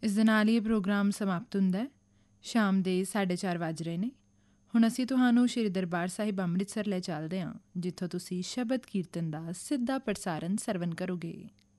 ਇਸ ਦੇ ਨਾਲ ਹੀ ਇਹ ਪ੍ਰੋਗਰਾਮ ਸਮਾਪਤ ਹੁੰਦਾ ਹੈ। ਸ਼ਾਮ ਦੇ 4:30 ਵੱਜ ਰਹੇ ਨੇ। ਹੁਣ ਅਸੀਂ ਤੁਹਾਨੂੰ ਸ਼੍ਰੀ ਦਰਬਾਰ ਸਾਹਿਬ ਅੰਮ੍ਰਿਤਸਰ ਲੈ ਚੱਲਦੇ ਹਾਂ, ਜਿੱਥੋਂ ਤੁਸੀਂ ਸ਼ਬਦ ਕੀਰਤਨ ਦਾ ਸਿੱਧਾ ਪ੍ਰਸਾਰਨ ਸਰਵਣ ਕਰੋਗੇ।